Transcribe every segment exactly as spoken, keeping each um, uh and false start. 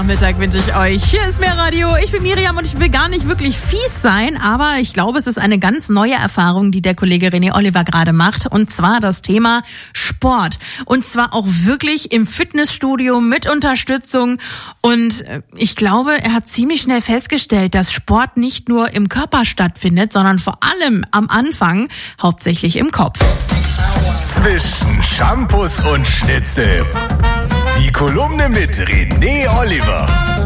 Mittag wünsche ich euch. Hier ist mehr Radio. Ich bin Miriam und ich will gar nicht wirklich fies sein, aber ich glaube, es ist eine ganz neue Erfahrung, die der Kollege René Oliver gerade macht. Und zwar das Thema Sport. Und zwar auch wirklich im Fitnessstudio mit Unterstützung. Und ich glaube, er hat ziemlich schnell festgestellt, dass Sport nicht nur im Körper stattfindet, sondern vor allem am Anfang hauptsächlich im Kopf. Zwischen Shampoos und Schnitzel. Die Kolumne mit René Oliver.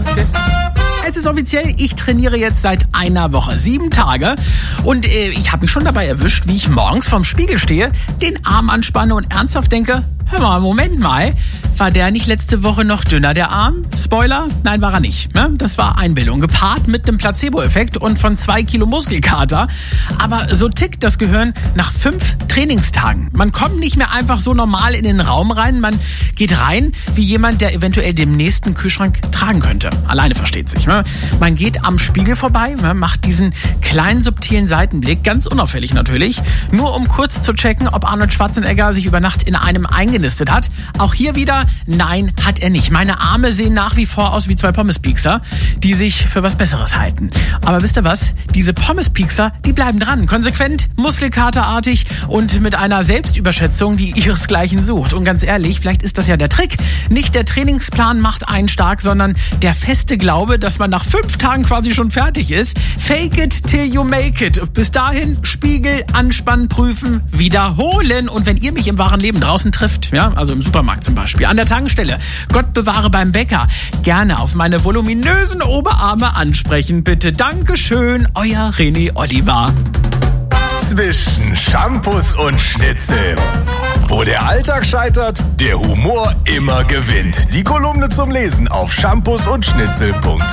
Es ist offiziell, ich trainiere jetzt seit einer Woche, sieben Tage. Und äh, ich habe mich schon dabei erwischt, wie ich morgens vorm Spiegel stehe, den Arm anspanne und ernsthaft denke, hör mal, Moment mal, war der nicht letzte Woche noch dünner, der Arm? Spoiler, nein, war er nicht. Ne? Das war Einbildung, gepaart mit einem Placebo-Effekt und von zwei Kilo Muskelkater. Aber so tickt das Gehirn nach fünf Trainingstagen. Man kommt nicht mehr einfach so normal in den Raum rein, man geht rein wie jemand, der eventuell den nächsten Kühlschrank tragen könnte. Alleine versteht sich. Ne? Man geht am Spiegel vorbei, ne? Macht diesen kleinen subtilen Seitenblick, ganz unauffällig natürlich, nur um kurz zu checken, ob Arnold Schwarzenegger sich über Nacht in einem eingenistet hat. Auch hier wieder, nein, hat er nicht. Meine Arme sehen nach wie vor aus wie zwei Pommespiekser, die sich für was Besseres halten. Aber wisst ihr was? Diese Pommespiekser, die bleiben dran. Konsequent, muskelkaterartig und mit einer Selbstüberschätzung, die ihresgleichen sucht. Und ganz ehrlich, vielleicht ist das ja der Trick. Nicht der Trainingsplan macht einen stark, sondern der feste Glaube, dass man nach fünf Tagen quasi schon fertig ist. Fake it till you make it. Bis dahin Spiegel, anspannen, prüfen, wiederholen. Und wenn ihr mich im wahren Leben draußen trifft, ja, also im Supermarkt zum Beispiel, an der Tankstelle, Gott bewahre beim Bäcker, gerne auf meine voluminösen Oberarme ansprechen, bitte. Dankeschön, euer René Oliver. Zwischen Shampoos und Schnitzel. Wo der Alltag scheitert, der Humor immer gewinnt. Die Kolumne zum Lesen auf shampoos und schnitzel punkt